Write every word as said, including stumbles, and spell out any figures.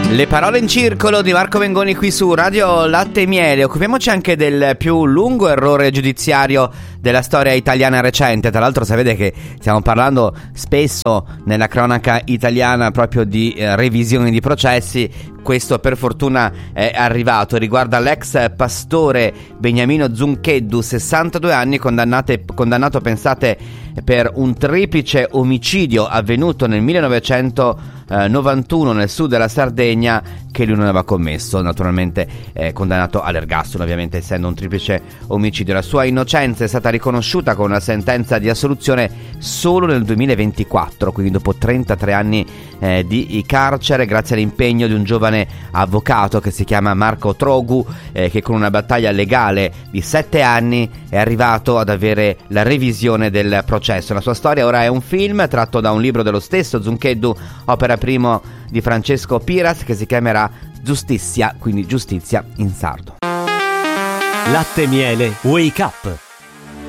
Le parole in circolo di Marco Mengoni qui su Radio Latte e Miele. Occupiamoci anche del più lungo errore giudiziario della storia italiana recente. Tra l'altro sapete che stiamo parlando spesso nella cronaca italiana proprio di eh, revisioni di processi. Questo per fortuna è arrivato, riguarda l'ex pastore Beniamino Zuncheddu, sessantadue anni, condannate, condannato pensate per un triplice omicidio avvenuto nel millenovecentonovantuno nel sud della Sardegna, che lui non aveva commesso, naturalmente eh, condannato all'ergastolo, ovviamente essendo un triplice omicidio. La sua innocenza è stata riconosciuta con una sentenza di assoluzione solo nel duemilaventiquattro, quindi dopo trentatré anni eh, di carcere, grazie all'impegno di un giovane avvocato che si chiama Marco Trogu, eh, che con una battaglia legale di sette anni è arrivato ad avere la revisione del processo. La sua storia ora è un film tratto da un libro dello stesso Zuncheddu, opera primo di Francesco Piras, che si chiamerà Giustizia, quindi giustizia in sardo. Latte e Miele Wake Up.